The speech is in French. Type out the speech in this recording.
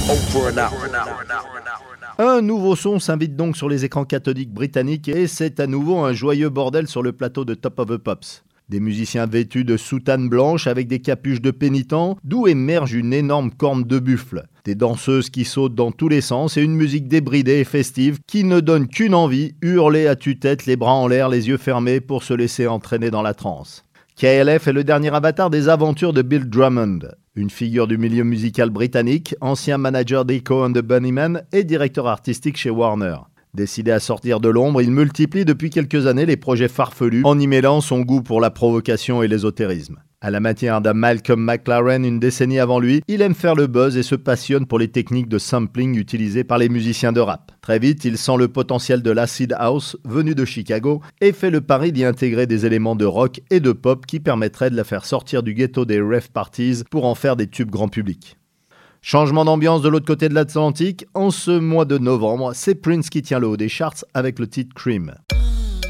Over and out. Un nouveau son s'invite donc sur les écrans cathodiques britanniques et c'est à nouveau un joyeux bordel sur le plateau de Top of the Pops. Des musiciens vêtus de soutanes blanches avec des capuches de pénitents, d'où émerge une énorme corne de buffle. Des danseuses qui sautent dans tous les sens et une musique débridée et festive qui ne donne qu'une envie, hurler à tue-tête, les bras en l'air, les yeux fermés pour se laisser entraîner dans la transe. KLF est le dernier avatar des aventures de Bill Drummond, une figure du milieu musical britannique, ancien manager d'Echo and the Bunnymen et directeur artistique chez Warner. Décidé à sortir de l'ombre, il multiplie depuis quelques années les projets farfelus en y mêlant son goût pour la provocation et l'ésotérisme. À la manière d'un Malcolm McLaren une décennie avant lui, il aime faire le buzz et se passionne pour les techniques de sampling utilisées par les musiciens de rap. Très vite, il sent le potentiel de l'acid house venu de Chicago et fait le pari d'y intégrer des éléments de rock et de pop qui permettraient de la faire sortir du ghetto des rave parties pour en faire des tubes grand public. Changement d'ambiance de l'autre côté de l'Atlantique, en ce mois de novembre, c'est Prince qui tient le haut des charts avec le titre Cream.